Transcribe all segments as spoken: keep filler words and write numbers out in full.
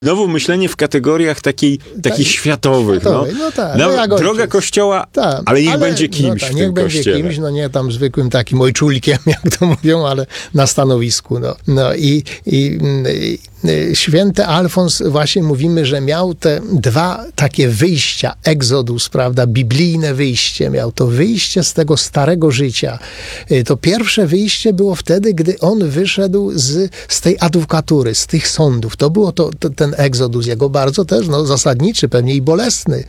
Znowu myślenie w kategoriach takiej, takich tak, światowych. światowej, no. No tak, no, no droga Kościoła, tak, ale niech ale, będzie kimś no tak, w niech tym będzie Kościele. kimś, no nie tam zwykłym takim ojczulkiem, jak to mówią, ale na stanowisku. No, no i, i, i święty Alfons, właśnie mówimy, że miał te dwa takie wyjścia, egzodus, prawda, biblijne wyjście, miał to wyjście z tego starego życia. To pierwsze wyjście było wtedy, gdy on wyszedł z, z tej adwokatury, z tych sądów. To było to, to, ten egzodus jego bardzo też no, zasadniczy, pewnie i bolesny.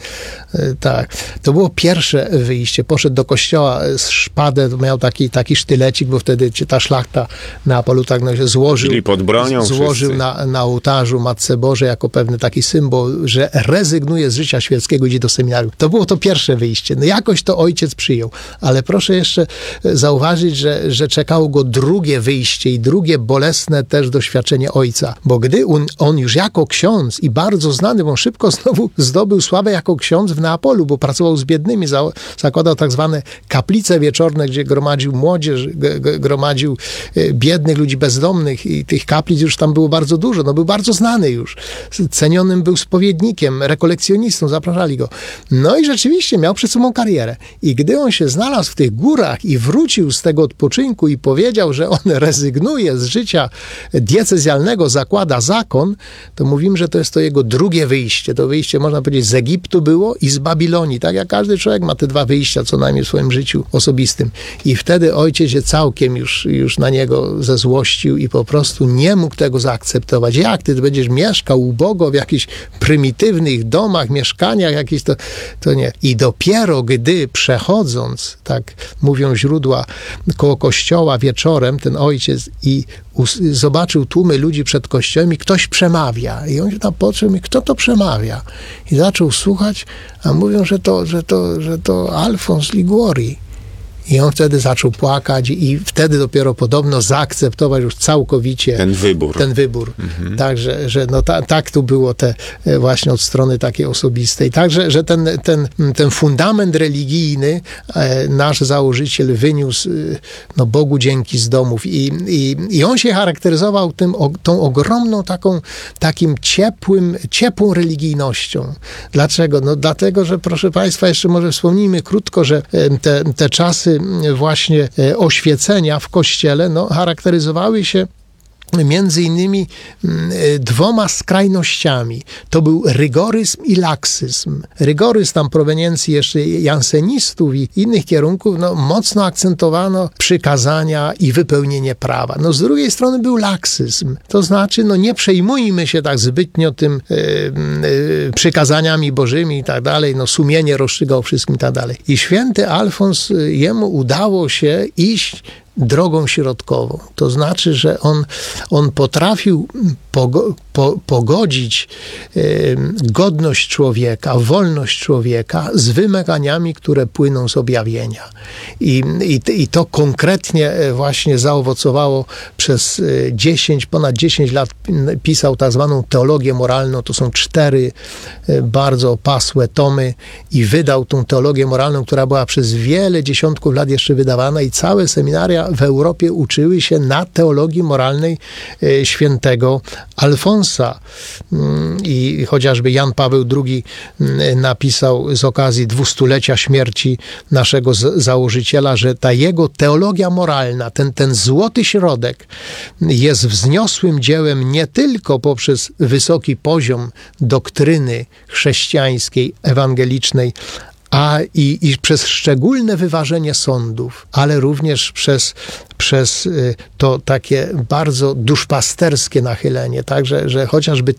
Tak. To było pierwsze wyjście. Poszedł do kościoła z szpadę, miał taki, taki sztylecik, bo wtedy ta szlachta Neapolu tak no, się złożył, Czyli pod bronią złożył na, na ołtarzu Matce Bożej jako pewny taki symbol, że rezygnuje z życia świeckiego, idzie do seminarium. To było to pierwsze wyjście. No jakoś to ojciec przyjął. Ale proszę jeszcze zauważyć, że, że czekało go drugie wyjście i drugie bolesne też doświadczenie ojca. Bo gdy on, on już jako ksiądz i bardzo znany, bo on szybko znowu zdobył sławę jako ksiądz w Neapolu, bo pracował z biednymi, za, zakładał tak zwane kaplice wieczorne, gdzie gromadził młodzież, g, g, gromadził biednych ludzi bezdomnych i tych kaplic już tam było bardzo dużo. No był bardzo znany już. Cenionym był spowiednikiem, rekolekcjonistą, zapraszali go. No i rzeczywiście miał przed sobą karierę. I gdy on się znalazł w tych górach i wrócił z tego odpoczynku i powiedział, że on rezygnuje z życia diecezjalnego, zakłada zakon, to mówimy, że to jest to jego drugie wyjście. To wyjście, można powiedzieć, z Egiptu było i z Babilonii. Tak jak każdy człowiek ma te dwa wyjścia, co najmniej w swoim życiu osobistym. I wtedy ojciec się całkiem już, już na niego zezłościł i po prostu nie mógł tego zaakceptować. Jak ty będziesz mieszkał ubogo w jakichś prymitywnych domach, mieszkaniach jakichś, to, to nie. I dopiero gdy przechodząc, tak mówią źródła, koło kościoła wieczorem, ten ojciec i us- zobaczył tłumy ludzi przed kościołem i ktoś przemawia. I on się tam patrzył, kto to przemawia? I zaczął słuchać, a mówią, że to, że to, że to Alfons Liguori. I on wtedy zaczął płakać i wtedy dopiero podobno zaakceptować już całkowicie ten wybór. Ten wybór. Mhm. Także, że no ta, tak tu było te właśnie od strony takiej osobistej. Także, że ten, ten, ten fundament religijny e, nasz założyciel wyniósł no, Bogu dzięki z domów i, i, i on się charakteryzował tym, o, tą ogromną taką, takim ciepłym, ciepłą religijnością. Dlaczego? No dlatego, że proszę Państwa, jeszcze może wspomnijmy krótko, że te, te czasy właśnie oświecenia w Kościele no, charakteryzowały się między innymi dwoma skrajnościami. To był rygoryzm i laksyzm. Rygoryzm tam proweniencji jeszcze jansenistów i innych kierunków, no mocno akcentowano przykazania i wypełnienie prawa. No z drugiej strony był laksyzm. To znaczy, no nie przejmujmy się tak zbytnio tym yy, yy, przykazaniami bożymi i tak dalej. No sumienie rozstrzygał wszystkim i tak dalej. I święty Alfons, jemu udało się iść drogą środkową. To znaczy, że on, on potrafił pogo, po, pogodzić e, godność człowieka, wolność człowieka z wymaganiami, które płyną z objawienia. I, i, i to konkretnie właśnie zaowocowało przez dziesięć, ponad dziesięć lat pisał tak zwaną teologię moralną. To są cztery bardzo opasłe tomy i wydał tą teologię moralną, która była przez wiele dziesiątków lat jeszcze wydawana i całe seminaria w Europie uczyły się na teologii moralnej świętego Alfonsa. I chociażby Jan Paweł drugi napisał z okazji dwustulecia śmierci naszego założyciela, że ta jego teologia moralna, ten, ten złoty środek jest wzniosłym dziełem nie tylko poprzez wysoki poziom doktryny chrześcijańskiej, ewangelicznej, a i, i przez szczególne wyważenie sądów, ale również przez, przez to takie bardzo duszpasterskie nachylenie, tak, że, że chociażby